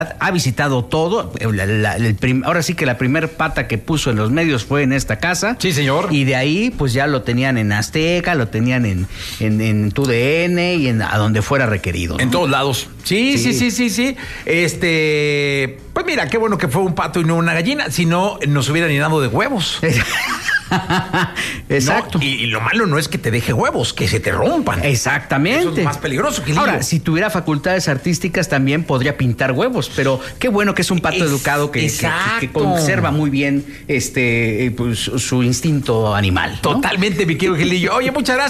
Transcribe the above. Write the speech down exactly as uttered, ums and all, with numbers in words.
ha visitado todo. La, la, el prim, ahora sí que la primer pata que puso en los medios fue en esta casa. Sí, señor. Y de ahí, pues ya lo tenían en Azteca, lo tenían en, en, en Tu D N y en a donde fuera requerido, ¿no? En todos lados. Sí, sí, sí, sí, sí, sí. Este, pues mira, qué bueno que fue un pato y no una gallina, si no nos hubieran llenado de huevos. Exacto. No, y, y lo malo no es que te deje huevos, que se te rompan. Exactamente. Eso es más peligroso que el Ahora, lío. si tuviera facultades artísticas también podría pintar huevos, pero qué bueno que es un pato Es, educado que, que, que conserva muy bien este pues, su instinto animal, ¿no? Totalmente, mi querido Gilillo. Oye, muchas gracias.